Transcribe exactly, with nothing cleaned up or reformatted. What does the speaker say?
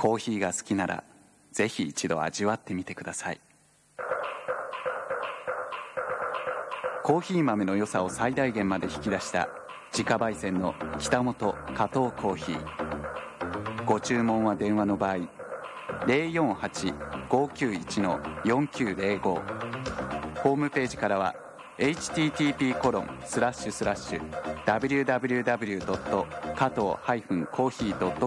コーヒーが好きならぜひ一度味わってみてください。コーヒー豆の良さを最大限まで引き出した自家焙煎の北本加藤コーヒー。ご注文は電話の場合 ゼロよんはち ごきゅういち よんきゅうゼロご、 ホームページからは エイチティーティーピーコロンスラッシュスラッシュダブリューダブリューダブリュードット加藤コーヒードット